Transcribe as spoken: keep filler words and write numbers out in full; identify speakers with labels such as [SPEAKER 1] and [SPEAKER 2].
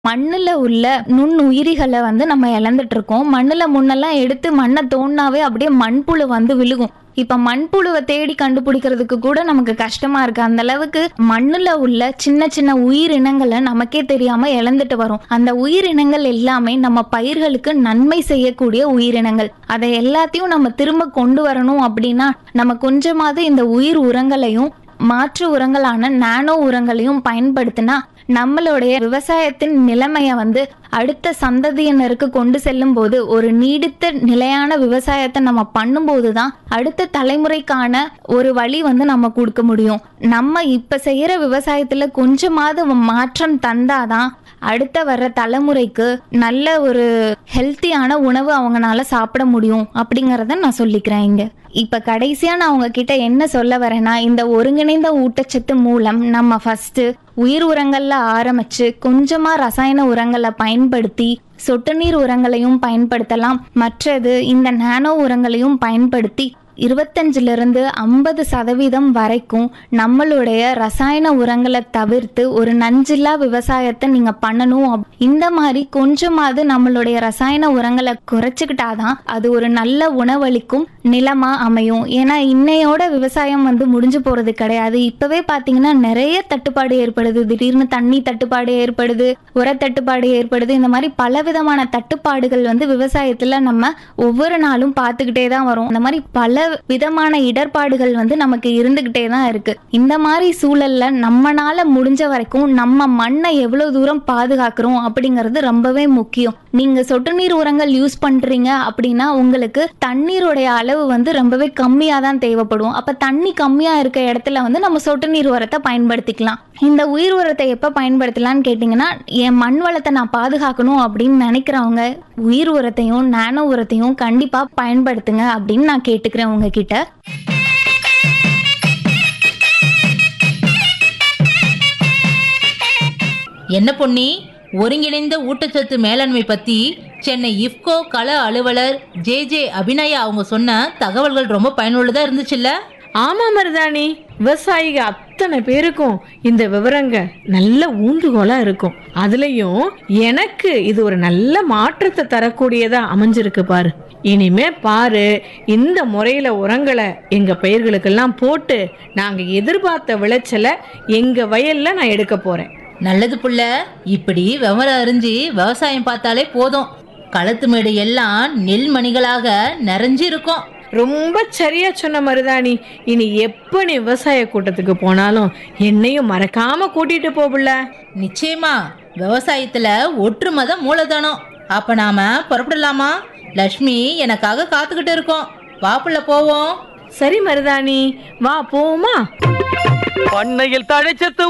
[SPEAKER 1] மண்ணுல உள்ள நுண்ணுயிரிகளை வந்து நம்ம இழந்துட்டு இருக்கோம். மண்ணுல முன்னெல்லாம் எடுத்து மண்ணை தோண்டினாவே அப்படியே மண்புழு வந்து விழுகும். இப்ப மண்புழுவை தேடி கண்டுபிடிக்கிறதுக்கு கூட நமக்கு கஷ்டமா இருக்கு. அந்த அளவுக்கு மண்ணுல உள்ள சின்ன சின்ன உயிரினங்களை நமக்கே தெரியாம இழந்துட்டு வரும். அந்த உயிரினங்கள் எல்லாமே நம்ம பயிர்களுக்கு நன்மை செய்யக்கூடிய உயிரினங்கள். அதை எல்லாத்தையும் நம்ம திரும்ப கொண்டு வரணும் அப்படின்னா நம்ம கொஞ்சமாவது இந்த உயிர் உரங்களையும் மாற்று உரங்களான நானோ உரங்களையும் பயன்படுத்தினா நம்மளுடைய விவசாயத்தின் நிலைமைய வந்து அடுத்த சந்ததியினருக்கு கொண்டு செல்லும் போது ஒரு நீடித்த நிலையான விவசாயத்தை நம்ம பண்ணும்போது தான் அடுத்த தலைமுறைக்கான ஒரு வழி வந்து நம்ம கொடுக்க முடியும். நம்ம இப்ப செய்யற விவசாயத்துல கொஞ்சமாவது மாற்றம் தந்தாதான் அடுத்த வர்ற தலைமுறைக்கு நல்ல ஒரு ஹெல்த்தியான உணவு அவங்களால சாப்பிட முடியும் அப்படிங்கறத நான் சொல்லிக்கிறேன். இங்க இப்ப கடைசியா நான் அவங்க கிட்ட என்ன சொல்ல வரேன்னா, இந்த ஒருங்கிணைந்த ஊட்டச்சத்து மூலம் நம்ம ஃபர்ஸ்ட் உயிர் உரங்கள்ல ஆரம்பிச்சு கொஞ்சமா ரசாயன உரங்களை பயன்படுத்தி சொட்டு நீர் உரங்களையும் பயன்படுத்தலாம். மற்றது இந்த நானோ உரங்களையும் பயன்படுத்தி இருபத்தஞ்சுல இருந்து ஐம்பது சதவீதம் வரைக்கும் நம்மளுடைய ரசாயன உரங்களை தவிர்த்து ஒரு நஞ்சில்லா விவசாயத்தை நீங்க பண்ணணும். இந்த மாதிரி கொஞ்சமாவது நம்மளுடைய ரசாயன உரங்களை குறைச்சிக்கிட்டாதான் அது ஒரு நல்ல உணவளிக்கும் நிலமா அமையும். ஏன்னா இன்னையோட விவசாயம் வந்து முடிஞ்சு போறது கிடையாது. இப்பவே பாத்தீங்கன்னா நிறைய தட்டுப்பாடு ஏற்படுது. திடீர்னு தண்ணி தட்டுப்பாடு ஏற்படுது, உர தட்டுப்பாடு ஏற்படுது. இந்த மாதிரி பல விதமான தட்டுப்பாடுகள் வந்து விவசாயத்துல நம்ம ஒவ்வொரு நாளும் பார்த்துக்கிட்டே தான் வரும். இந்த மாதிரி பல விதமான இடர்பாடுகள் வந்து நமக்கு இருந்துகிட்டே தான் இருக்கு. இந்த மாதிரி சூழல்ல நம்மனால முடிஞ்ச வரைக்கும் நம்ம மண்ணை எவ்வளவு தூரம் பாதுகாக்கிறோம் அப்படிங்கிறது ரொம்பவே முக்கியம். நீங்க சொட்டு நீர் உரங்கள் யூஸ் பண்றீங்க அப்படின்னா உங்களுக்கு தண்ணீருடைய அளவு வந்து ரொம்பவே கம்மியா தான் தேவைப்படும். அப்ப தண்ணி கம்மியா இருக்க இடத்துல வந்து நம்ம சொட்டு நீர் உரத்தை பயன்படுத்திக்கலாம். இந்த உயிர் உரத்தை எப்ப பயன்படுத்தலாம்னு கேட்டீங்கன்னா, என் மண் வளத்தை நான் பாதுகாக்கணும் அப்படின்னு நினைக்கிறவங்க உயிர் உரத்தையும் நானோ உரத்தையும் கண்டிப்பா பயன்படுத்துங்க அப்படின்னு நான் கேட்டுக்கிறேன் உங்ககிட்ட.
[SPEAKER 2] என்ன பொன்னி, ஒருங்கிணைந்த ஊட்டச்சத்து மேலாண்மை பத்தி சென்னை இஃப்கோ கள அலுவலர் ஜே ஜே அபிநயா அவங்க சொன்ன தகவல்கள் ரொம்ப பயனுள்ளதா இருந்துச்சுல்ல?
[SPEAKER 3] ஆமா மருதாணி, விவசாயிக அத்தனை பேருக்கும் இந்த விவரங்க நல்ல ஊன்றுகோலா இருக்கும். அதுலயும் எனக்கு இது ஒரு நல்ல மாற்றத்தை தரக்கூடியதா அமைஞ்சிருக்கு பாரு. இனிமே பாரு, இந்த முறையில உரங்களை எங்க பயிர்களுக்கெல்லாம் போட்டு நாங்க எதிர்பார்த்த விளைச்சலை எங்க வயல்ல நான் எடுக்க போறேன்.
[SPEAKER 2] நல்லது புள்ள, இப்படி விவரம் அறிஞ்சு விவசாயம் பார்த்தாலே போதும். களத்து மேடு எல்லாம் நெல் மணிகளாக நிறைஞ்சு இருக்கும்.
[SPEAKER 3] ரொம்ப சரியா சொன்ன மருதாணி. இனி எப்ப நீ விவசாய கூட்டத்துக்கு போனாலும் என்னையும் மறக்காம கூட்டிட்டு போபுள்ள.
[SPEAKER 2] நிச்சயமா, விவசாயத்துல ஒற்றுமை மூலதனம். அப்ப நாம புறப்படலாமா? லட்சுமி எனக்காக காத்துக்கிட்டு இருக்கோம். வாப்புல போவோம்.
[SPEAKER 3] சரி மருதாணி, வா போவோமா?
[SPEAKER 4] பண்ணையில் தழைச்சத்து